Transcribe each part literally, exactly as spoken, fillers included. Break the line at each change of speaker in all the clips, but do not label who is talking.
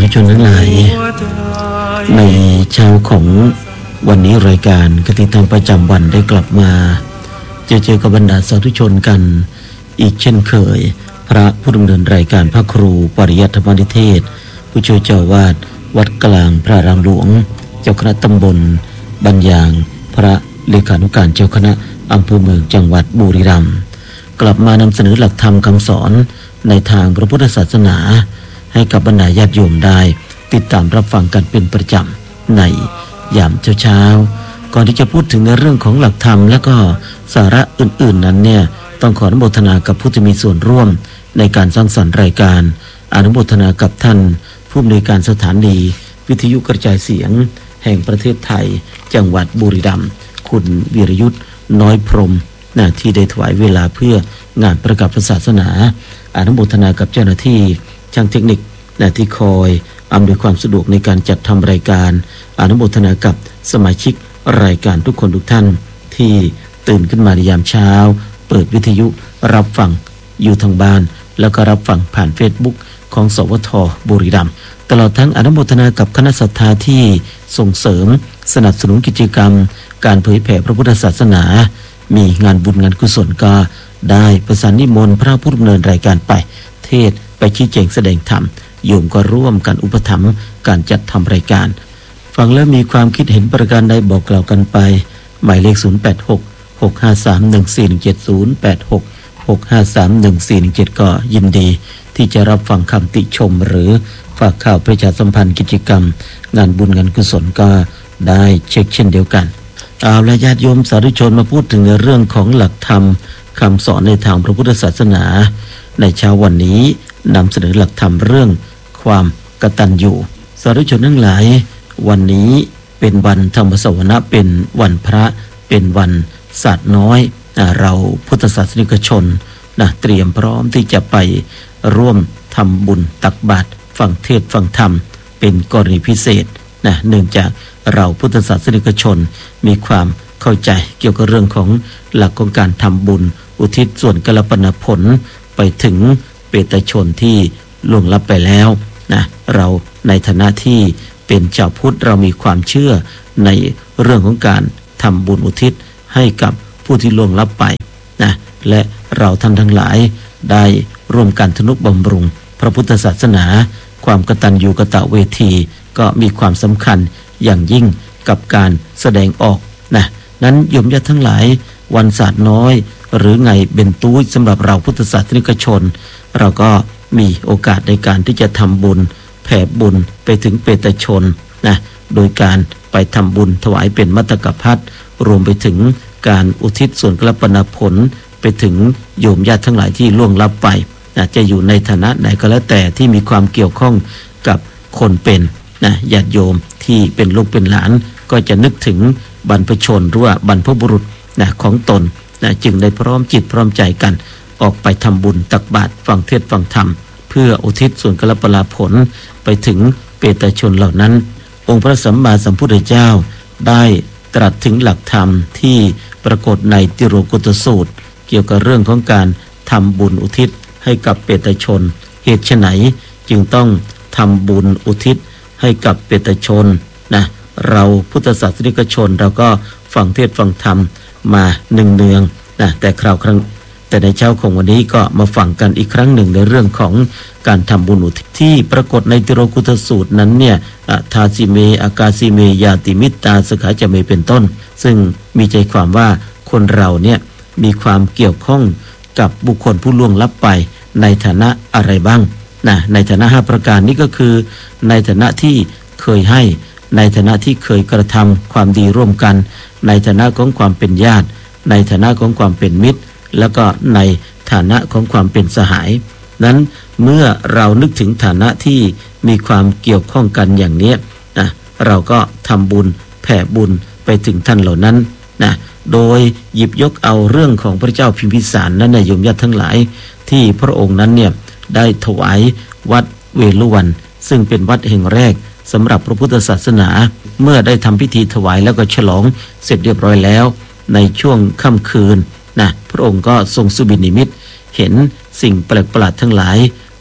ธุชนทั้งหลายในเช้าของวันนี้รายการคติธรรมประจำวันได้กลับมาเจอเจอกับบรรดาสาธุชนกันอีกเช่นเคยพระผู้ดำเนินรายการพระครูปริยัติธรรมนิเทศผู้ช่วยเจ้าวาดวัดกลางพระรามหลวงเจ้าคณะตำบลบัญญางพระเลขานุการเจ้าคณะอำเภอเมืองจังหวัดบุรีรัมย์กลับมานำเสนอหลักธรรมคำสอนในทางพระพุทธศาสนาให้กับบรรดาญาติโยมได้ติดตามรับฟังกันเป็นประจำในยามเช้าๆก่อนที่จะพูดถึงในเรื่องของหลักธรรมและก็สาระอื่นๆนั้นเนี่ยต้องขออนุโมทนากับผู้ที่มีส่วนร่วมในการสร้างสรรค์รายการอนุโมทนากับท่านผู้อำนวยการสถานีวิทยุกระจายเสียงแห่งประเทศไทยจังหวัดบุรีรัมย์คุณวีรยุทธ์น้อยพรหมนะที่ได้ถวายเวลาเพื่องานประกาศศาสนาอนุโมทนากับเจ้าหน้าที่ช่างเทคนิคนะที่คอยอำนวยความสะดวกในการจัดทำรายการอนุโมทนากับสมาชิกรายการทุกคนทุกท่านที่ตื่นขึ้นมาในยามเช้าเปิดวิทยุรับฟังอยู่ทางบ้านแล้วก็รับฟังผ่าน Facebook ของสวทบุรีรัมย์ตลอดทั้งอนุโมทนากับคณะศรัทธาที่ส่งเสริมสนับสนุนกิจกรรมการเผยแผ่พระพุทธศาสนามีงานบุญงานกุศลก็ได้ประสานนิมนต์พระผู้ดำเนินรายการไปเทศไปชี้แจงแสดงธรรมโยมก็ร่วมกันอุปถัมภ์การจัดทำรายการฟังแล้วมีความคิดเห็นประการใดบอกกล่าวกันไปหมายเลขศูนย์ แปด หก หก ห้า สาม หนึ่ง สี่ หนึ่ง เจ็ด ศูนย์ แปด หก หก ห้า สาม หนึ่ง สี่ หนึ่ง เจ็ดก็ยินดีที่จะรับฟังคำติชมหรือฝากข่าวประชาสัมพันธ์กิจกรรมงานบุญงานกุศลก็ได้เช็คเช่นเดียวกันเอาละญาติโยมสาธุชนมาพูดถึงในเรื่องของหลักธรรมคำสอนในทางพระพุทธศาสนาในเช้าวันนี้นำเสนอหลักธรรมเรื่องความกตัญญูสาธุชนทั้งหลายวันนี้เป็นวันธรรมสวนะเป็นวันพระเป็นวันศาสตร์น้อยเราพุทธศาสนิกชนนะเตรียมพร้อมที่จะไปร่วมทำบุญตักบาตรฟังเทศน์ฟังธรรมเป็นกรณีพิเศษนะเนื่องจากเราพุทธศาสนิกชนมีความเข้าใจเกี่ยวกับเรื่องของหลักของการทำบุญอุทิศส่วนกัลปนผลไปถึงเปตชนที่ล่วงลับไปแล้วนะเราในฐานะที่เป็นชาวพุทธเรามีความเชื่อในเรื่องของการทำบุญอุทิศให้กับผู้ที่ล่วงลับไปนะและเราท่านทั้งหลายได้ร่วมกันทนุบำรุงพระพุทธศาสนาความกตัญญูกตเวทีก็มีความสำคัญอย่างยิ่งกับการแสดงออกนะนั้นโยมญาติทั้งหลายวันศาสตร์น้อยหรือไงเบญตู้สำหรับเราพุทธศาสนิกชนเราก็มีโอกาสในการที่จะทำบุญแผ่บุญไปถึงเปตชนนะโดยการไปทำบุญถวายเป็นมัตตกภัตรวมไปถึงการอุทิศส่วนกัลปนผลไปถึงโยมญาติทั้งหลายที่ล่วงลับไปนะจะอยู่ในฐานะไหนก็แล้วแต่ที่มีความเกี่ยวข้องกับคนเป็นนะญาติโยมที่เป็นลูกเป็นหลานก็จะนึกถึงบรรพชนหรือว่าบรรพบุรุษนะของตนนะจึงได้พร้อมจิตพร้อมใจกันออกไปทำบุญตักบาตรฟังเทศน์ฟังธรรมเพื่ออุทิศส่วนกัลปนผลไปถึงเปตชนเหล่านั้นองค์พระสัมมาสัมพุทธเจ้าได้ตรัสถึงหลักธรรมที่ปรากฏในติโรกุตสูตรเกี่ยวกับเรื่องของการทำบุญอุทิศให้กับเปตชนเหตุไฉนจึงต้องทำบุญอุทิศให้กับเปตชนนะเราพุทธศาสนิกชนเราก็ฟังเทศน์ฟังธรรมมาเนืองๆนะแต่คราวครั้งแต่ในเช้าของวันนี้ก็มาฟังกันอีกครั้งหนึ่งในเรื่องของการทำบุญอุทิศที่ปรากฏในติโรกุตสูตรนั้นเนี่ยทาสิเมอากาสิเมยาติมิตตาสขาจะเมเป็นต้นซึ่งมีใจความว่าคนเราเนี่ยมีความเกี่ยวข้องกับบุคคลผู้ล่วงลับไปในฐานะอะไรบ้างนะในฐานะห้าประการนี้ก็คือในฐานะที่เคยให้ในฐานะที่เคยกระทำความดีร่วมกันในฐานะของความเป็นญาติในฐานะของความเป็นมิตรแล้วก็ในฐานะของความเป็นสหายนั้นเมื่อเรานึกถึงฐานะที่มีความเกี่ยวข้องกันอย่างนี้นะเราก็ทำบุญแผ่บุญไปถึงท่านเหล่านั้นนะโดยหยิบยกเอาเรื่องของพระเจ้าพิมพิสารนั้นนะโยมญาติทั้งหลายที่พระองค์นั้นเนี่ยได้ถวายวัดเวฬุวันซึ่งเป็นวัดแห่งแรกสำหรับพระพุทธศาสนาเมื่อได้ทำพิธีถวายแล้วก็ฉลองเสร็จเรียบร้อยแล้วในช่วงค่ำคืนนะพระองค์ก็ทรงสุบินิมิตเห็นสิ่งแปลกประหลาดทั้งหลาย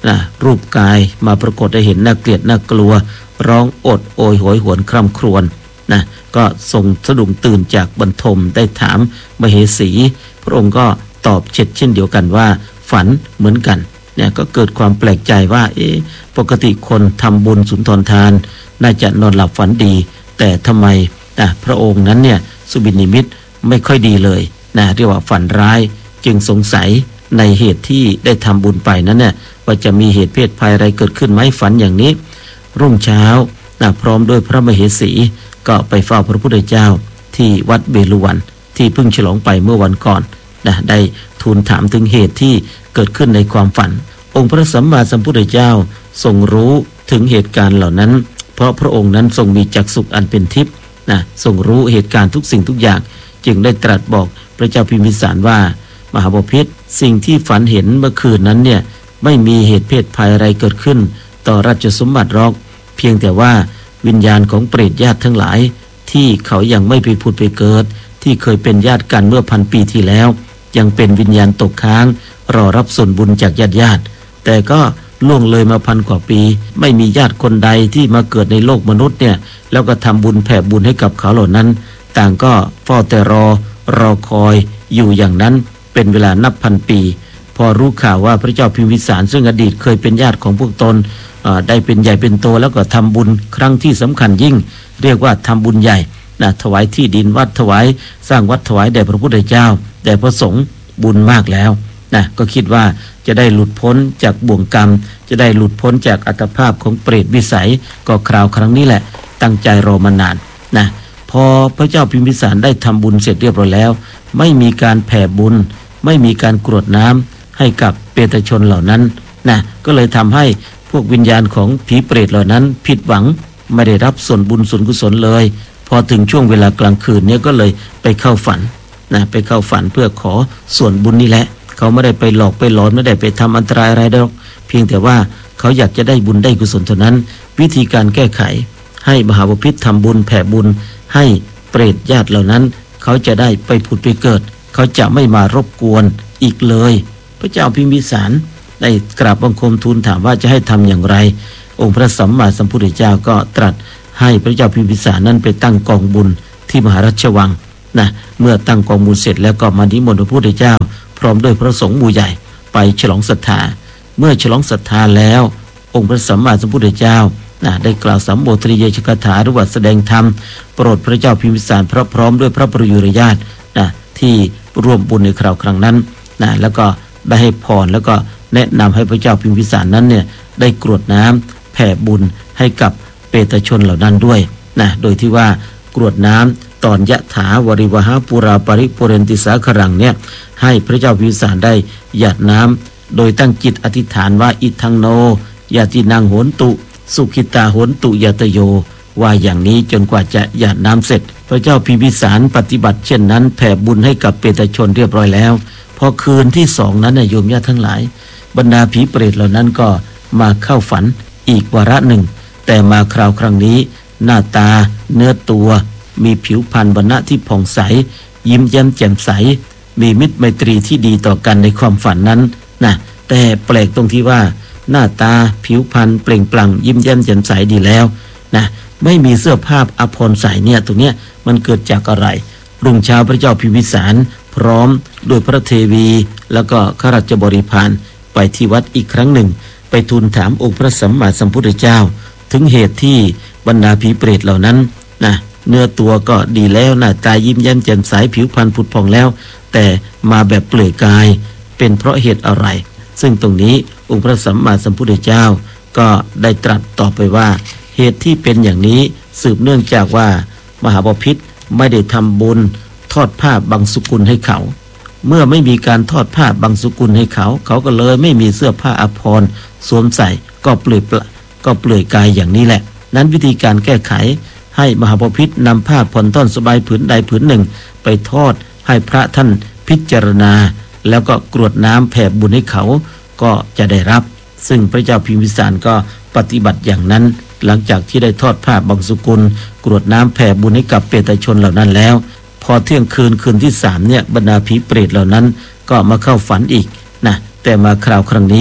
นะรูปกายมาปรากฏให้เห็นน่าเกลียดน่ากลัวร้องโอดโอยโหยหวนคร่ำครวญนะก็ทรงสะดุ้งตื่นจากบรรทมได้ถามมเหสีพระองค์ก็ตอบเช่นเช่นเดียวกันว่าฝันเหมือนกันเนี่ยก็เกิดความแปลกใจว่าเอ๊ะปกติคนทำบุญสุนทรทานน่าจะนอนหลับฝันดีแต่ทำไมนะพระองค์นั้นเนี่ยสุบินนิมิตไม่ค่อยดีเลยนะเรียกว่าฝันร้ายจึงสงสัยในเหตุที่ได้ทำบุญไปนั้นเนี่ยว่าจะมีเหตุเพศภัยอะไรเกิดขึ้นไหมฝันอย่างนี้รุ่งเช้านะพร้อมด้วยพระมเหสีก็ไปเฝ้าพระพุทธเจ้าที่วัดเบฬุวันที่เพิ่งฉลองไปเมื่อวันก่อนนะได้ทูลถามถึงเหตุที่เกิดขึ้นในความฝันองค์พระสัมมาสัมพุทธเจ้าทรงรู้ถึงเหตุการณ์เหล่านั้นเพราะพระองค์นั้นทรงมีจักษุอันเป็นทิพย์นะทรงรู้เหตุการณ์ทุกสิ่งทุกอย่างจึงได้ตรัสบอกพระเจ้าพิมพิสารว่ามหาบพิตรสิ่งที่ฝันเห็นเมื่อคืนนั้นเนี่ยไม่มีเหตุเพศภัยอะไรเกิดขึ้นต่อราชสมบัติหรอกเพียงแต่ว่าวิญญาณของเปรตญาติทั้งหลายที่เขายังไม่ไปผุดไปเกิดที่เคยเป็นญาติกันเมื่อพันปีที่แล้วยังเป็นวิญญาณตกค้างรอรับส่วนบุญจากญาติญาติแต่ก็ล่วงเลยมาพันกว่าปีไม่มีญาติคนใดที่มาเกิดในโลกมนุษย์เนี่ยแล้วก็ทำบุญแผ่บุญให้กับเขาเหล่านั้นต่างก็เฝ้าแต่รอรอคอยอยู่อย่างนั้นเป็นเวลานับพันปีพอรู้ข่าวว่าพระเจ้าพิมพิสารซึ่งอดีตเคยเป็นญาติของพวกตนได้เป็นใหญ่เป็นโตแล้วก็ทำบุญครั้งที่สำคัญยิ่งเรียกว่าทำบุญใหญ่นะถวายที่ดินวัดถวายสร้างวัดถวายแด่พระพุทธเจ้าแด่พระสงฆ์บุญมากแล้วนะก็คิดว่าจะได้หลุดพ้นจากบ่วงกรรมจะได้หลุดพ้นจากอัตภาพของเปรตวิสัยก็คราวครั้งนี้แหละตั้งใจรอมานานนะพอพระเจ้าพิมพิสารได้ทำบุญเสร็จเรียบร้อยแล้วไม่มีการแผ่บุญไม่มีการกรวดน้ำให้กับเปรตชนเหล่านั้นนะก็เลยทำให้พวกวิญญาณของผีเปรตเหล่านั้นผิดหวังไม่ได้รับส่วนบุญส่วนกุศลเลยพอถึงช่วงเวลากลางคืนเนี่ยก็เลยไปเข้าฝันนะไปเข้าฝันเพื่อขอส่วนบุญนี่แหละเขาไม่ได้ไปหลอกไปหลอนไม่ได้ไปทำอันตรายอะไรหรอกเพียงแต่ว่าเขาอยากจะได้บุญได้กุศลเท่านั้นวิธีการแก้ไขให้มหาบพิตรทำบุญแผ่บุญให้เปรตญาติเหล่านั้นเขาจะได้ไปผุดไปเกิดเขาจะไม่มารบกวนอีกเลยพระเจ้าพิมพิสารได้กราบบังคมทูลถามว่าจะให้ทำอย่างไรองค์พระสัมมาสัมพุทธเจ้าก็ตรัสให้พระเจ้าพิมพิสารนั้นไปตั้งกองบุญที่มหาราชวังนะเมื่อตั้งกองบุญเสร็จแล้วก็มานิมนต์พระพุทธเจ้าพร้อมด้วยพระสงฆ์หมู่ใหญ่ไปฉลองศรัทธาเมื่อฉลองศรัทธาแล้วองค์พระสัมมาสัมพุทธเจ้านะได้กล่าวสัมโภชนียคาถาหรือว่าแสดงธรรมโปรดพระเจ้าพิมพิสารพระพร้อมด้วยพระประยุรญาตินะที่ร่วมบุญในคราวครั้งนั้นนะแล้วก็ได้ให้พรแล้วก็แนะนำให้พระเจ้าพิมพิสารนั้นเนี่ยได้กรวดน้ำแผ่บุญให้กับเปตชนเหล่านั้นด้วยนะโดยที่ว่ากรวดน้ำตอนยะถาวริวหาปุราปริปุเรนติสาครังเนี่ยให้พระเจ้าพิมพิสารได้หยาดน้ำโดยตั้งจิตอธิษฐานว่าอิทังโนยาตินังโหนตุสุขิตาโหนตุยาตโยว่าอย่างนี้จนกว่าจะหยาดน้ำเสร็จพระเจ้าพิมพิสารปฏิบัติเช่นนั้นแผ่บุญให้กับเปตชนเรียบร้อยแล้วพอคืนที่สองนั้นโยมญาติทั้งหลายบรรดาผีเปรตเหล่านั้นก็มาเข้าฝันอีกวาระหนึ่งแต่มาคราวครั้งนี้หน้าตาเนื้อตัวมีผิวพรรณวรรณะที่ผ่องใสยิ้มแย้มแจ่มใสมีมิตรไมตรีที่ดีต่อกันในความฝันนั้นนะแต่แปลกตรงที่ว่าหน้าตาผิวพรรณเปล่งปลั่งยิ้มแย้มแจ่มใสดีแล้วนะไม่มีเสื้อผ้าอภรณ์ใส่เนี่ยตรงเนี้ยมันเกิดจากอะไรรุ่งเช้าพระเจ้าพิมพิสารพร้อมด้วยพระเทวีแล้วก็ข้าราชบริพารไปที่วัดอีกครั้งหนึ่งไปทูลถามองค์พระสัมมาสัมพุทธเจ้าถึงเหตุที่บรรดาผีเปรตเหล่านั้นนะเนื้อตัวก็ดีแล้วหน้าตายิ้มแย้มแจ่มใสผิวพรรณผุดผ่องแล้วแต่มาแบบเปลือยกายเป็นเพราะเหตุอะไรซึ่งตรงนี้องค์พระสัมมาสัมพุทธเจ้าก็ได้ตรัสต่อไปว่าเหตุที่เป็นอย่างนี้สืบเนื่องจากว่ามหาบพิตรไม่ได้ทำบุญทอดผ้าบังสุกุลให้เขาเมื่อไม่มีการทอดผ้าบังสุกุลให้เขาเขาก็เลยไม่มีเสื้อผ้าอภรณ์สวมใส่ก็เปลือยก็เปลือยกายอย่างนี้แหละนั้นวิธีการแก้ไขให้มหาบพิตรนำผ้าผ่อนท่อนสบายผืนใดผืนหนึ่งไปทอดให้พระท่านพิจารณาแล้วก็กรวดน้ำแผ่บุญให้เขาก็จะได้รับซึ่งพระเจ้าพิมพิสารก็ปฏิบัติอย่างนั้นหลังจากที่ได้ทอดผ้าบังสุกุลกรวดน้ำแผ่บุญให้กับเปตชนเหล่านั้นแล้วพอเที่ยงคืนคืนที่สามเนี่ยบรรดาผีเปรตเหล่านั้นก็มาเข้าฝันอีกนะแต่มาคราวครั้งนี้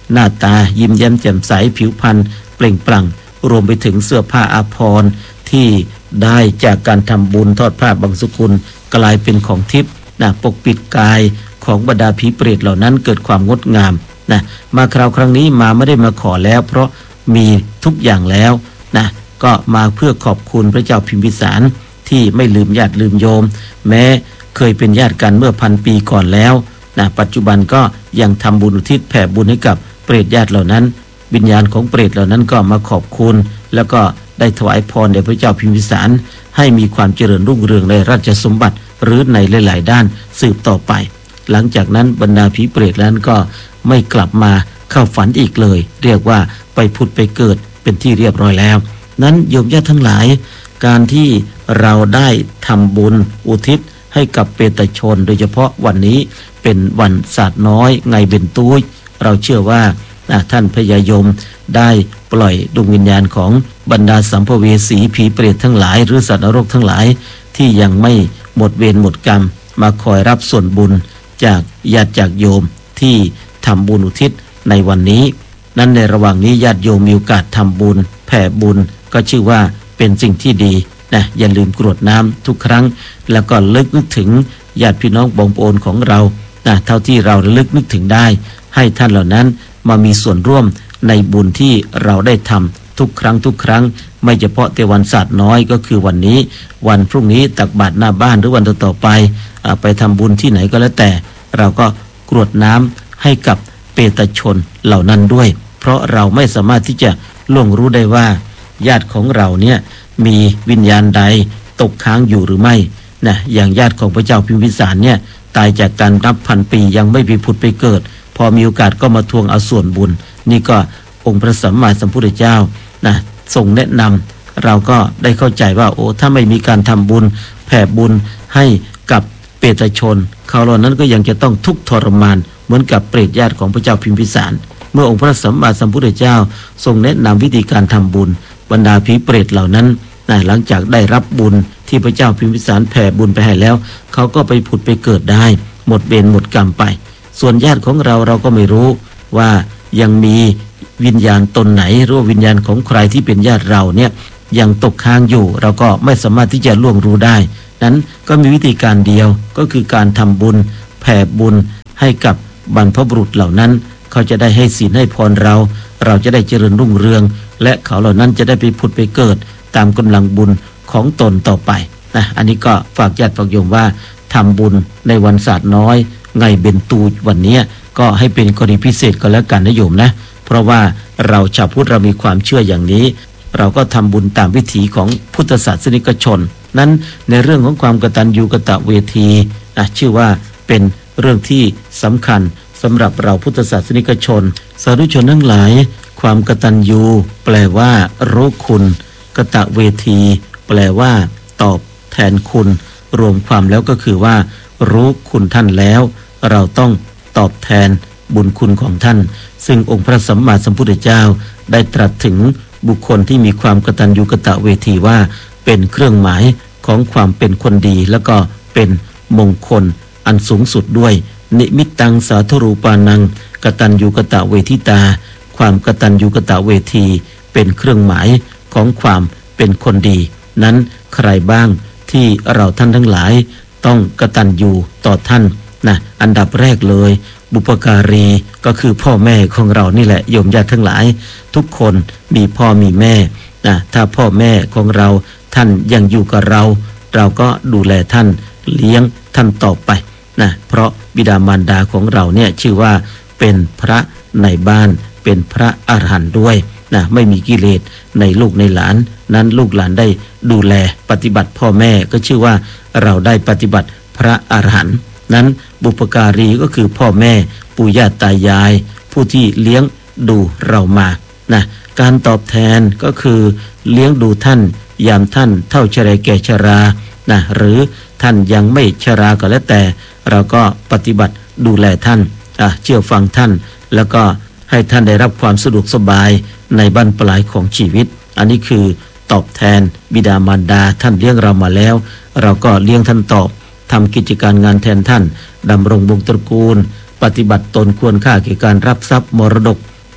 หน้าตายิ้มแย้มแจ่มใสผิวพรรณเปล่งปลั่งรวมไปถึงเสื้อผ้าอาภรณ์ที่ได้จากการทำบุญทอดผ้าบังสุกุลกลายเป็นของทิพย์นะปกปิดกายของบรรดาผีเปรตเหล่านั้นเกิดความงดงามนะมาคราวครั้งนี้มาไม่ได้มาขอแล้วเพราะมีทุกอย่างแล้วนะก็มาเพื่อขอบคุณพระเจ้าพิมพิสารที่ไม่ลืมญาติลืมโยมแม้เคยเป็นญาติกันเมื่อพันปีก่อนแล้วนะปัจจุบันก็ยังทำบุญอุทิศแผ่บุญให้กับเปรตญาติเหล่านั้นวิญญาณของเปรตเหล่านั้นก็มาขอบคุณแล้วก็ได้ถวายพรแด่พระเจ้าพิมพิสารให้มีความเจริญรุ่งเรืองในราชสมบัติหรือในหลายๆด้านสืบต่อไปหลังจากนั้นบรรดาผีเปรตนั้นก็ไม่กลับมาเข้าฝันอีกเลยเรียกว่าไปผุดไปเกิดเป็นที่เรียบร้อยแล้วนั้นโยมญาติทั้งหลายการที่เราได้ทำบุญอุทิศให้กับเปตชนโดยเฉพาะวันนี้เป็นวันศาสตร์น้อยไงเบญตุ้ยเราเชื่อว่าท่านพญายมได้ปล่อยดวงวิญญาณของบรรดาสัมภเวสีผีเปรตทั้งหลายหรือสัตว์นรกทั้งหลายที่ยังไม่หมดเวรหมดกรรมมาคอยรับส่วนบุญจากญาติจากโยมที่ทำบุญอุทิศในวันนี้นั้นในระหว่างนี้ญาติโยมมีโอกาสทำบุญแผ่บุญก็ชื่อว่าเป็นสิ่งที่ดีนะอย่าลืมกรวดน้ำทุกครั้งแล้วก็ลึกนึกถึงญาติพี่น้องบองโอนของเรานะเท่าที่เราระลึกนึกถึงได้ให้ท่านเหล่านั้นมามีส่วนร่วมในบุญที่เราได้ทำทุกครั้งทุกครั้งไม่เฉพาะแต่วันศาสตร์น้อยก็คือวันนี้วันพรุ่งนี้ตักบาตรหน้าบ้านหรือวันต่อๆไปไปทำบุญที่ไหนก็แล้วแต่เราก็กรวดน้ำให้กับเปตชนเหล่านั้นด้วยเพราะเราไม่สามารถที่จะล่วงรู้ได้ว่าญาติของเราเนี่ยมีวิญญาณใดตกค้างอยู่หรือไม่นะอย่างญาติของพระเจ้าพิมพิสารเนี่ยตายจากการนับพันปียังไม่ไปผุดไปเกิดพอมีโอกาสก็มาทวงเอาส่วนบุญนี่ก็องค์พระสัมมาสัมพุทธเจ้านะทรงแนะนำเราก็ได้เข้าใจว่าโอ้ถ้าไม่มีการทำบุญแผ่บุญให้กับเปตชนเขาเหล่านั้นก็ยังจะต้องทุกข์ทรมานเหมือนกับเปรตญาติของพระเจ้าพิมพิสารเมื่อองค์พระสัมมาสัมพุทธเจ้าทรงแนะนำวิธีการทำบุญบรรดาผีเปรตเหล่านั้นนะหลังจากได้รับบุญที่พระเจ้าพิมพิสารแผ่บุญไปให้แล้วเขาก็ไปผุดไปเกิดได้หมดเวรหมดกรรมไปส่วนญาติของเราเราก็ไม่รู้ว่ายังมีวิญญาณตนไหนหรือวิญญาณของใครที่เป็นญาติเราเนี่ยยังตกค้างอยู่เราก็ไม่สามารถที่จะล่วงรู้ได้นั้นก็มีวิธีการเดียวก็คือการทำบุญแผ่บุญให้กับบรรพบุรุษเหล่านั้นเขาจะได้ให้ศีลให้พรเราเราจะได้เจริญรุ่งเรืองและเขาเหล่านั้นจะได้ไปผุดไปเกิดตามกำลังบุญของตนต่อไปนะอันนี้ก็ฝากญาติฝากโยมว่าทำบุญในวันศาสตร์น้อยไงเบญตูวันนี้ก็ให้เป็นกรณีพิเศษก็แล้วกันนะโยมนะเพราะว่าเราชาวพุทธเรามีความเชื่ออย่างนี้เราก็ทำบุญตามวิถีของพุทธศาสนิกชนนั้นในเรื่องของความกตัญญูกตเวทีนะชื่อว่าเป็นเรื่องที่สำคัญสำหรับเราพุทธศาสนิกชนสาธุชนทั้งหลายความกตัญญูแปลว่ารู้คุณกตเวทีแปลว่าตอบแทนคุณรวมความแล้วก็คือว่ารู้คุณท่านแล้วเราต้องตอบแทนบุญคุณของท่านซึ่งองค์พระสัมมาสัมพุทธเจ้าได้ตรัสถึงบุคคลที่มีความกตัญญูกตเวทีว่าเป็นเครื่องหมายของความเป็นคนดีแล้วก็เป็นมงคลอันสูงสุดด้วยนิมิตตังสาธุรูปานังกตัญญูกตเวทิตาความกตัญญูกตเวทีเป็นเครื่องหมายของความเป็นคนดีนั้นใครบ้างที่เราท่านทั้งหลายต้องกตัญญูต่อท่านนะอันดับแรกเลยบุปการีก็คือพ่อแม่ของเรานี่แหละโยมญาติทั้งหลายทุกคนมีพ่อมีแม่นะถ้าพ่อแม่ของเราท่านยังอยู่กับเราเราก็ดูแลท่านเลี้ยงท่านต่อไปนะเพราะบิดามารดาของเราเนี่ยชื่อว่าเป็นพระในบ้านเป็นพระอรหันต์ด้วยนะไม่มีกิเลสในลูกในหลานนั้นลูกหลานได้ดูแลปฏิบัติพ่อแม่ก็ชื่อว่าเราได้ปฏิบัติพระอรหันต์นั้นบุปการีก็คือพ่อแม่ปู่ย่าตายายผู้ที่เลี้ยงดูเรามานะการตอบแทนก็คือเลี้ยงดูท่านยามท่านเท่าชราแก่ชรานะหรือท่านยังไม่ชราก็แล้วแต่เราก็ปฏิบัติดูแลท่านอ่ะเชื่อฟังท่านแล้วก็ให้ท่านได้รับความสะดวกสบายในบั้นปลายของชีวิตอันนี้คือตอบแทนบิดามารดาท่านเลี้ยงเรามาแล้วเราก็เลี้ยงท่านตอบทำกิจการงานแทนท่านดำรงวงตระกูลปฏิบัติตนควรค่าแก่การรับทรัพย์มรดก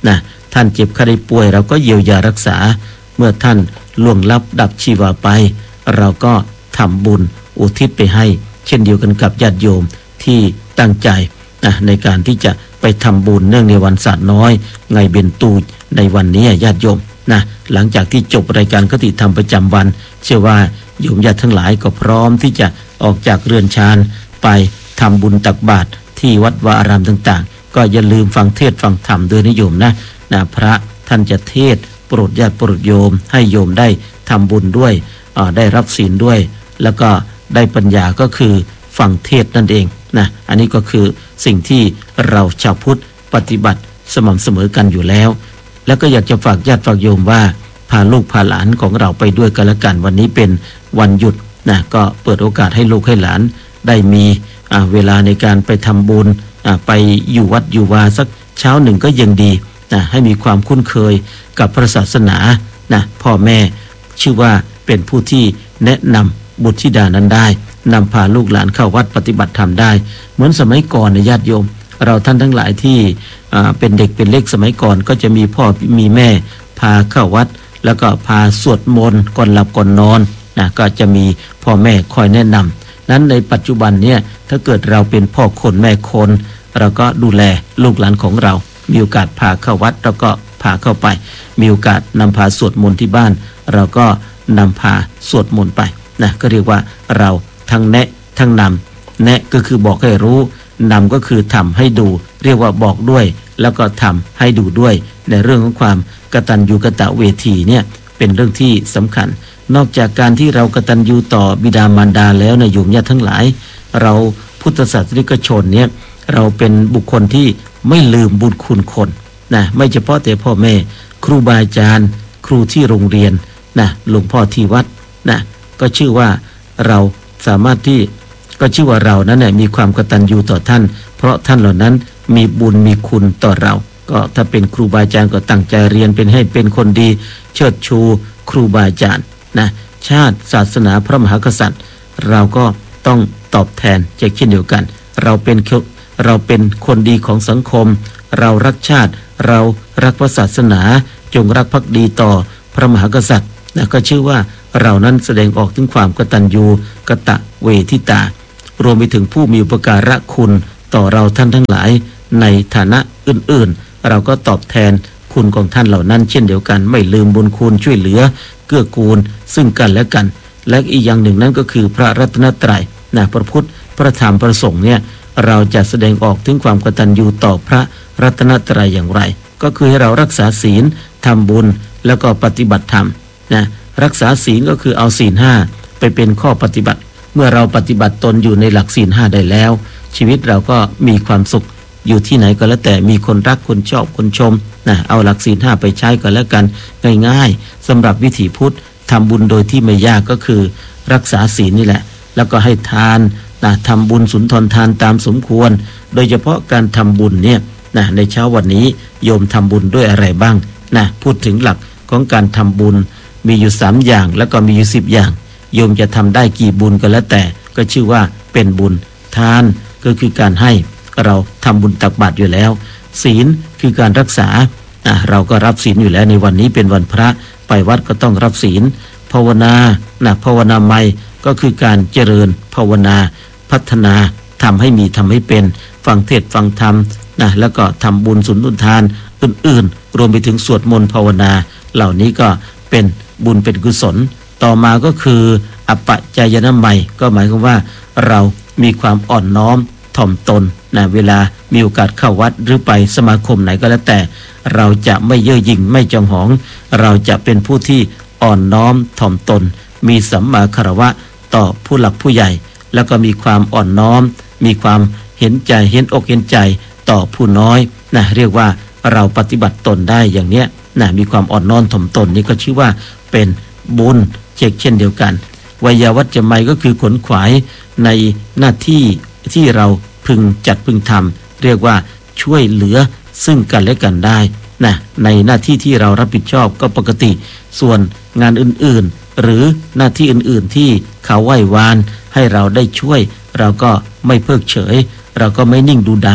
นะท่านเจ็บไข้ได้ป่วยเราก็เยียวยารักษาเมื่อท่านล่วงลับดับชีวาไปเราก็ทำบุญอุทิศไปให้เช่นเดียวกันกับญาติโยมที่ตั้งใจนะในการที่จะไปทำบุญเนื่องในวันศาสตร์น้อยไงเบญตูในวันนี้ญาติโยมนะหลังจากที่จบรายการคติธรรมประจำวันเชื่อว่าโยมญาติทั้งหลายก็พร้อมที่จะออกจากเรือนฌานไปทำบุญตักบาตรที่วัดวาอารามต่างๆก็อย่าลืมฟังเทศฟังธรรมด้วยนะโยมนะนะพระท่านจะเทศโปรดญาติโปรดโยมให้โยมได้ทำบุญด้วยได้รับศีลด้วยแล้วก็ได้ปัญญาก็คือฟังเทศนั่นเองนะอันนี้ก็คือสิ่งที่เราชาวพุทธปฏิบัติสม่ำเสมอกันอยู่แล้วแล้วก็อยากจะฝากญาติฝากโยมว่าพาลูกพาหลานของเราไปด้วยกันละกันวันนี้เป็นวันหยุดนะก็เปิดโอกาสให้ลูกให้หลานได้มีเวลาในการไปทำบุญไปอยู่วัดอยู่วาสักเช้าหนึ่งก็ยังดีนะให้มีความคุ้นเคยกับพระศาสนานะพ่อแม่ชื่อว่าเป็นผู้ที่แนะนำบุตรธิดานั้นได้นำพาลูกหลานเข้าวัดปฏิบัติธรรมได้เหมือนสมัยก่อนนะญาติโยมเราท่านทั้งหลายที่เป็นเด็กเป็นเล็กสมัยก่อนก็จะมีพ่อมีแม่พาเข้าวัดแล้วก็พาสวดมนต์ก่อนหลับก่อนนอนนะก็จะมีพ่อแม่คอยแนะนำนั้นในปัจจุบันเนี่ยถ้าเกิดเราเป็นพ่อคนแม่คนเราก็ดูแลลูกหลานของเรามีโอกาสพาเข้าวัดเราก็พาเข้าไปมีโอกาสนำพาสวดมนต์ที่บ้านเราก็นำพาสวดมนต์ไปนะก็เรียกว่าเราทั้งแนะทั้งนำแนะก็คือบอกให้รู้นำก็คือทำให้ดูเรียกว่าบอกด้วยแล้วก็ทำให้ดูด้วยในเรื่องของความกตัญญูกตเวทีเนี่ยเป็นเรื่องที่สำคัญนอกจากการที่เรากตัญญูต่อบิดามารดาแล้วนะโยมญาติทั้งหลายเราพุทธศาสนิกชนเนี่ยเราเป็นบุคคลที่ไม่ลืมบุญคุณคนนะไม่เฉพาะแต่พ่อแม่ครูบาอาจารย์ครูที่โรงเรียนนะหลวงพ่อที่วัดนะก็ชื่อว่าเราสามารถที่ก็ชื่อว่าเรานั้นเนี่ยมีความกตัญญูต่อท่านเพราะท่านเหล่านั้นมีบุญมีคุณต่อเราก็ถ้าเป็นครูบาอาจารย์ก็ตั้งใจเรียนเป็นให้เป็นคนดีเชิดชูครูบาอาจารย์นะชาติศาสนาพระมหากษัตริย์เราก็ต้องตอบแทนเช่นเดียวกันเราเป็นเราเป็นคนดีของสังคมเรารักชาติเรารักพระศาสนาจงรักภักดีต่อพระมหากษัตริย์นะก็ชื่อว่าเรานั้นแสดงออกถึงความกตัญญูกตเวทิตารวมไปถึงผู้มีอุปการะคุณต่อเราท่านทั้งหลายในฐานะอื่นๆเราก็ตอบแทนคุณของท่านเหล่านั้นเช่นเดียวกันไม่ลืมบุญคุณช่วยเหลือเกื้อกูลซึ่งกันและกันและอีกอย่างหนึ่งนั้นก็คือพระรัตนตรัยนะพระพุทธพระธรรมพระสงฆ์เนี่ยเราจะแสดงออกถึงความกตัญญูต่อพระรัตนตรัยอย่างไรก็คือให้เรารักษาศีลทำบุญแล้วก็ปฏิบัติธรรมนะรักษาศีลก็คือเอาศีลห้าไปเป็นข้อปฏิบัติเมื่อเราปฏิบัติตนอยู่ในหลักศีลห้าได้แล้วชีวิตเราก็มีความสุขอยู่ที่ไหนก็แล้วแต่มีคนรักคนชอบคนชมนะเอาหลักศีลห้าไปใช้ก็แล้วกันง่ายๆสำหรับวิถีพุทธทำบุญโดยที่ไม่ยากก็คือรักษาศีลนี่แหละแล้วก็ให้ทานนะทำบุญสุนทรทานตามสมควรโดยเฉพาะการทำบุญเนี่ยนะในเช้าวันนี้โยมทำบุญด้วยอะไรบ้างนะพูดถึงหลักของการทำบุญมีอยู่สามอย่างแล้วก็มีอยู่สิบอย่างโยมจะทำได้กี่บุญก็แล้วแต่ก็ชื่อว่าเป็นบุญทานก็คือการให้เราทำบุญตักบาตรอยู่แล้วศีลคือการรักษาอ่ะเราก็รับศีลอยู่แล้วในวันนี้เป็นวันพระไปวัดก็ต้องรับศีลภาวนานะภาวนาใหม่ก็คือการเจริญภาวนาพัฒนาทำให้มีทำให้เป็นฟังเทศน์ฟังธรรมนะแล้วก็ทำบุญสุนทานอื่นๆรวมไปถึงสวดมนต์ภาวนาเหล่านี้ก็เป็นบุญเป็นกุศลต่อมาก็คืออัปปจายนะใหม่ก็หมายความว่าเรามีความอ่อนน้อมถ่อมตนนะเวลามีโอกาสเข้าวัดหรือไปสมาคมไหนก็แล้วแต่เราจะไม่เย่อหยิ่งไม่จองหองเราจะเป็นผู้ที่อ่อนน้อมถ่อมตนมีสัมมาคารวะต่อผู้หลักผู้ใหญ่แล้วก็มีความอ่อนน้อมมีความเห็นใจเห็นอกเห็นใจต่อผู้น้อยนะเรียกว่าเราปฏิบัติตนได้อย่างเนี้ยนะมีความอ่อนน้อมถ่อมตนนี่ก็ชื่อว่าเป็นบุญเช่นเดียวกันวัยวัจจะไมก็คือขนขวายในหน้าที่ที่เราพึงจัดพึงทำเรียกว่าช่วยเหลือซึ่งกันและกันได้นะในหน้าที่ที่เรารับผิดชอบก็ปกติส่วนงานอื่นๆหรือหน้าที่อื่นๆที่เขาไหว้วานให้เราได้ช่วยเราก็ไม่เพิกเฉยเราก็ไม่นิ่งดูดาย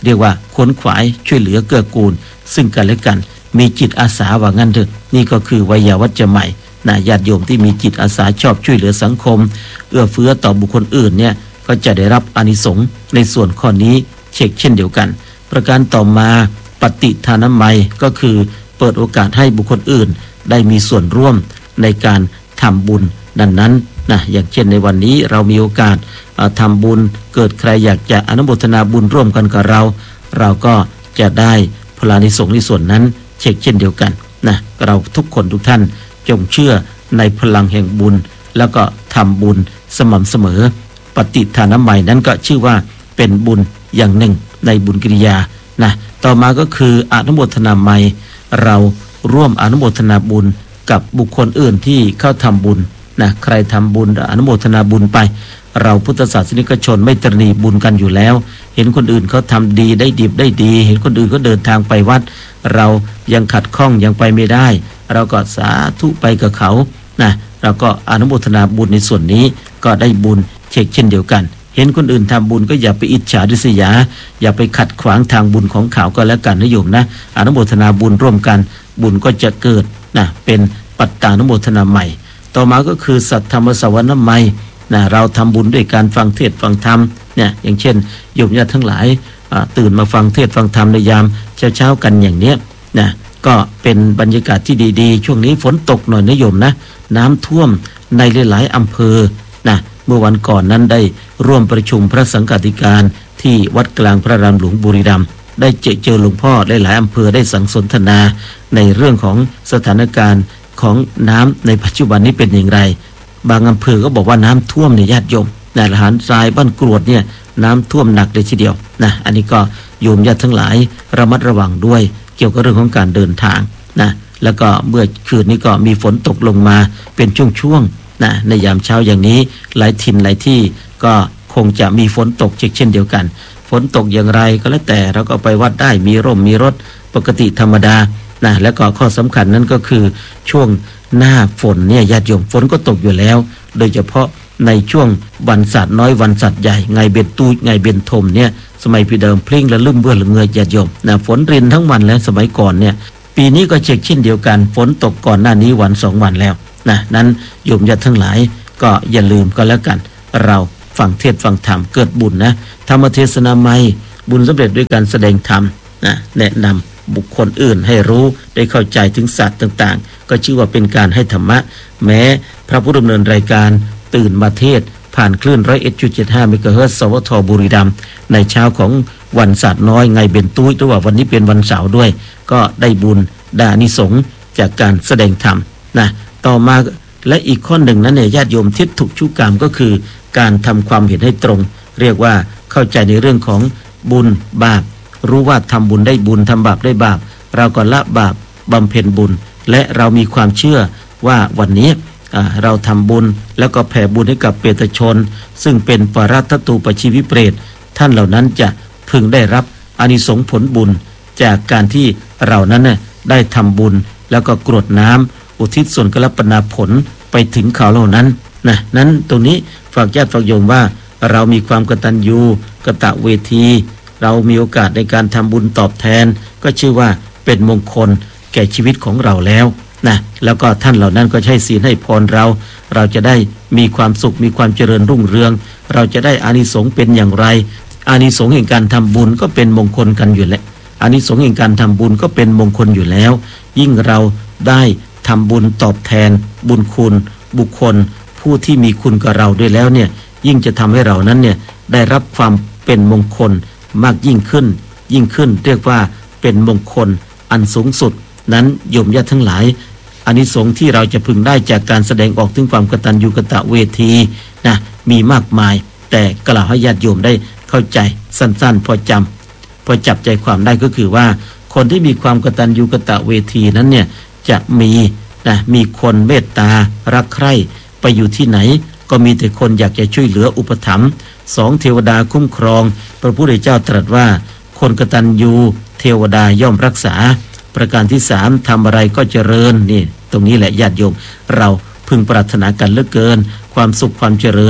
เรียกว่าขวนขวายช่วยเหลือเกื้อกูลซึ่งกันและกันมีจิตอาสาว่างั้นเถอะนี่ก็คือวัยวัจจะใหม่นะญาติโยมที่มีจิตอาสาชอบช่วยเหลือสังคมเอื้อเฟื้อต่อบุคคลอื่นเนี่ยก็จะได้รับอานิสงส์ในส่วนข้อนี้เช่นเช่นเดียวกันประการต่อมาปฏิทานไมยก็คือเปิดโอกาสให้บุคคลอื่นได้มีส่วนร่วมในการทำบุญดังนั้นนะอย่างเช่นในวันนี้เรามีโอกาสทำบุญเกิดใครอยากจะอนุโมทนาบุญร่วมกันกับเราเราก็จะได้พลานิสงส์ในส่วนนั้นเช่นเช่นเดียวกันนะเราทุกคนทุกท่านจงเชื่อในพลังแห่งบุญแล้วก็ทำบุญสม่ำเสมอปฏิทานไมยนั้นก็ชื่อว่าเป็นบุญอย่างหนึ่งในบุญกิริยานะต่อมาก็คืออนุโมทนาไมยเราร่วมอนุโมทนาบุญกับบุคคลอื่นที่เข้าทำบุญนะใครทำบุญอนุโมทนาบุญไปเราพุทธศาสนิกชนไม่ตระหนี่บุญกันอยู่แล้วเห็นคนอื่นเขาทำดีได้ดิบได้ดีเห็นคนอื่นเขาเดินทางไปวัดเรายังขัดข้องยังไปไม่ได้เราก็สาธุไปกับเขานะเราก็อนุโมทนาบุญในส่วนนี้ก็ได้บุญเช่นเช่นเดียวกันเห็นคนอื่นทำบุญก็อย่าไปอิจฉาริษยาอย่าไปขัดขวางทางบุญของเขาก็แล้วกันนะโยมนะอนุโมทนาบุญร่วมกันบุญก็จะเกิดนะเป็นปัตตานุโมทนาใหม่ต่อมาก็คือสัทธรรมสวรรค์ไมยนะเราทำบุญด้วยการฟังเทศฟังธรรมเนี่ยอย่างเช่นโยมญาติทั้งหลายตื่นมาฟังเทศฟังธรรมในยามเช้าๆกันอย่างเนี้ยนะก็เป็นบรรยากาศที่ดีๆช่วงนี้ฝนตกหน่อยนะโยมนะน้ำท่วมในหลายๆอำเภอนะเมื่อวันก่อนนั้นได้ร่วมประชุมพระสังฆาธิการที่วัดกลางพระรามหลวงบุรีรัมย์ได้เจอเจอหลวงพ่อหลายๆอำเภอได้สังสนทนาในเรื่องของสถานการณ์ของน้ำในปัจจุบันนี้เป็นอย่างไรบางอำเภอก็บอกว่าน้ำท่วมในญาติโยมในละหารทรายบ้านกรวดเนี่ยน้ำท่วมหนักเลยทีเดียวนะอันนี้ก็โยมญาติทั้งหลายระมัดระวังด้วยเกี่ยวกับเรื่องของการเดินทางนะแล้วก็เมื่อคืนนี้ก็มีฝนตกลงมาเป็นช่วงๆนะในยามเช้าอย่างนี้หลายถิ่นหลายที่ก็คงจะมีฝนตกเช่นเดียวกันฝนตกอย่างไรก็แล้วแต่เราก็ไปวัดได้มีร่มมีรถปกติธรรมดานะแล้วก็ข้อสำคัญนั้นก็คือช่วงหน้าฝนเนี่ยญาติโยมฝนก็ตกอยู่แล้วโดยเฉพาะในช่วงวันศาสตร์น้อยวันศาสตร์ใหญ่ไงเบญตูไงเบญทมเนี่ยสมัยพี่เดิมพลิ้งและลุ่มเบื่อละเงยญาติโยมนะฝนรินทั้งวันแล้วสมัยก่อนเนี่ยปีนี้ก็เช็คเช่นเดียวกันฝนตกก่อนหน้านี้วันสองวันแล้วนะนั้นโยมญาติทั้งหลายก็อย่าลืมก็แล้วกันเราฟังเทศน์ฟังธรรมเกิดบุญนะธรรมเทศนาไมยบุญสำเร็จด้วยการแสดงธรรมนะแนะนำบุคคลอื่นให้รู้ได้เข้าใจถึงศาสตร์ต่างๆก็ชื่อว่าเป็นการให้ธรรมะแม้พระผู้ดำเนินรายการตื่นมาเทศผ่านคลื่น หนึ่งร้อยเอ็ดจุดเจ็ดห้า เมกะเฮิรตซ์ สวทบุรีรัมย์ในเช้าของวันศาสตร์น้อยไงเบญตุ้ยหรือว่าวันนี้เป็นวันเสาร์ด้วยก็ได้บุญได้อานิสงส์จากการแสดงธรรมนะต่อมาและอีกข้อหนึ่งนั้นเนี่ยญาติโยมทิฏฐุชุกรรมก็คือการทำความเห็นให้ตรงเรียกว่าเข้าใจในเรื่องของบุญบาปรู้ว่าทำบุญได้บุญทำบาปได้บาปเราก็ละบาปบำเพ็ญบุญและเรามีความเชื่อว่าวันนี้เราทำบุญแล้วก็แผ่บุญให้กับเปรตชนซึ่งเป็นปรัตตูปชีวิเปรตท่านเหล่านั้นจะพึงได้รับอานิสงส์ผลบุญจากการที่เรานั้นน่ะได้ทำบุญแล้วก็กรวดน้ำอุทิศส่วนกลปนาผลไปถึงเขาเหล่านั้นนะนั้นตรงนี้ฝากญาติฝากโยมว่าเรามีความกตัญญูกตเวทีเรามีโอกาสในการทำบุญตอบแทนก็ชื่อว่าเป็นมงคลแก่ชีวิตของเราแล้วนะแล้วก็ท่านเหล่านั้นก็ใช้ศีลให้พรเราเราจะได้มีความสุขมีความเจริญรุ่งเรืองเราจะได้อานิสงส์เป็นอย่างไรอานิสงส์แห่งการทำบุญก็เป็นมงคลกันอยู่แล้วอานิสงส์แห่งการทำบุญก็เป็นมงคลอยู่แล้วยิ่งเราได้ทำบุญตอบแทนบุญคุณบุคคลผู้ที่มีคุณกับเราด้วยแล้วเนี่ยยิ่งจะทำให้เรานั้นเนี่ยได้รับความเป็นมงคลมากยิ่งขึ้นยิ่งขึ้นเรียกว่าเป็นมงคลอันสูงสุดนั้นโยมญาติทั้งหลายอานิสงส์ที่เราจะพึงได้จากการแสดงออกถึงความกตัญญูกตเวทีนะมีมากมายแต่กล่าวให้ญาติโยมได้เข้าใจสั้นๆพอจำพอจับใจความได้ก็คือว่าคนที่มีความกตัญญูกตเวทีนั้นเนี่ยจะมีนะมีคนเมตตารักใคร่ไปอยู่ที่ไหนก็มีแต่คนอยากจะช่วยเหลืออุปถัมภ์สองเทวดาคุ้มครองพระพุทธเจ้าตรัสว่าคนกตัญญูเทวดาย่อมรักษาประการที่สามทำอะไรก็เจริญนี่ตรงนี้แหละญาติโยมเราพึงปรารถนากันเหลือเกินความสุขความเจริญ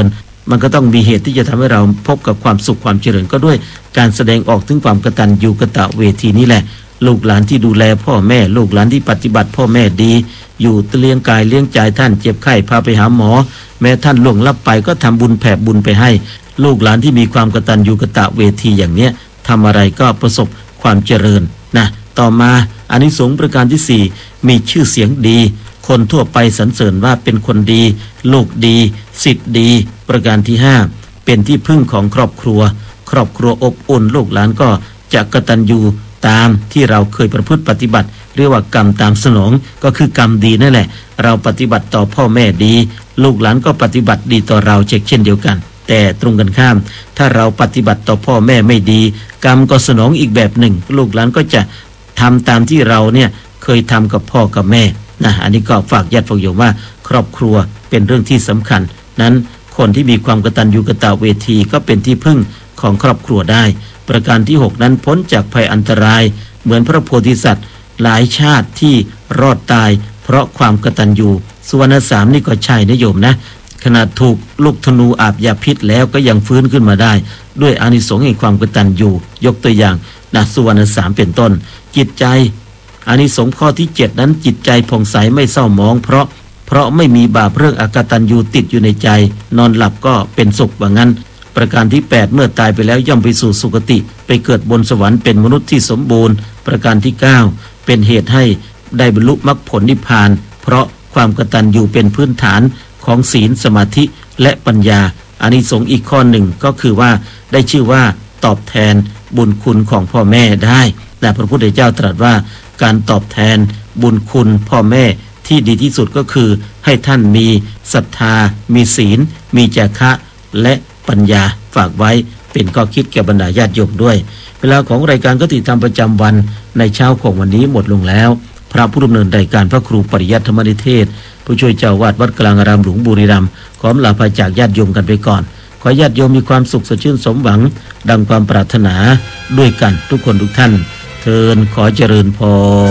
มันก็ต้องมีเหตุที่จะทำให้เราพบกับความสุขความเจริญก็ด้วยการแสดงออกถึงความกตัญญูกตเวทีนี่แหละลูกหลานที่ดูแลพ่อแม่ลูกหลานที่ปฏิบัติพ่อแม่ดีอยู่เลี้ยงกายเลี้ยงใจท่านเจ็บไข้พาไปหาหมอแม้ท่านล่วงลับไปก็ทำบุญแผ่บุญไปให้ลูกหลานที่มีความกตัญญูกตเวทีอย่างเนี้ยทำอะไรก็ประสบความเจริญนะต่อมาอานิสงส์ประการที่สี่มีชื่อเสียงดีคนทั่วไปสรรเสริญว่าเป็นคนดีลูกดีศิษย์ดีประการที่ห้าเป็นที่พึ่งของครอบครัวครอบครัวอบอุ่นลูกหลานก็จะกตัญญูตามที่เราเคยประพฤติปฏิบัติเรียกว่ากรรมตามสนองก็คือกรรมดีนั่นแหละเราปฏิบัติต่อพ่อแม่ดีลูกหลานก็ปฏิบัติดีต่อเราเช่นเดียวกันแต่ตรงกันข้ามถ้าเราปฏิบัติต่อพ่อแม่ไม่ดีกรรมก็สนองอีกแบบหนึ่งลูกหลานก็จะทำตามที่เราเนี่ยเคยทำกับพ่อกับแม่นะอันนี้ก็ฝากญาติฝากโยมว่าครอบครัวเป็นเรื่องที่สำคัญนั้นคนที่มีความกตัญญูกตเวทีก็เป็นที่พึ่งของครอบครัวได้ประการที่หกนั้นพ้นจากภัยอันตรายเหมือนพระโพธิสัตว์หลายชาติที่รอดตายเพราะความกตัญญูสุวรรณสามนี่ก็ใช่นะโยมนะขนาดถูกลูกธนูอาบยาพิษแล้วก็ยังฟื้นขึ้นมาได้ด้วยอานิสงส์แห่งความกตัญญูยกตัวอย่างนะสุวรรณสามเป็นต้นจิตใจอานิสงส์ข้อที่เจ็ดนั้นจิตใจผ่องใสไม่เศร้าหมองเพราะเพราะไม่มีบาปเรื่องอกตัญญูติดอยู่ในใจนอนหลับก็เป็นสุขว่างั้นประการที่แปดเมื่อตายไปแล้วย่อมไปสู่สุคติไปเกิดบนสวรรค์เป็นมนุษย์ที่สมบูรณ์ประการที่เก้าเป็นเหตุให้ได้บรรลุมรรคผลนิพพานเพราะความกตัญญูเป็นพื้นฐานของศีลสมาธิและปัญญาอานิสงส์อีกข้อหนึ่งก็คือว่าได้ชื่อว่าตอบแทนบุญคุณของพ่อแม่ได้แต่พระพุทธเจ้าตรัสว่าการตอบแทนบุญคุณพ่อแม่ที่ดีที่สุดก็คือให้ท่านมีศรัทธามีศีลมีจาคะและปัญญาฝากไว้เป็นข้อคิดแก่บรรดาญาติโยมด้วยเวลาของรายการคติธรรมประจำวันในเช้าของวันนี้หมดลงแล้วพระผู้ดำเนินรายการพระครูปริยัติธรรมนิเทศผู้ช่วยเจ้าวาดวัดกลางอารามหลวงบุรีรัมย์ขอลาพาจากญาติโยมกันไปก่อนขอญาติโยมมีความสุขสดชื่นสมหวังดังความปรารถนาด้วยกันทุกคนทุกท่านเทินขอเจริญพร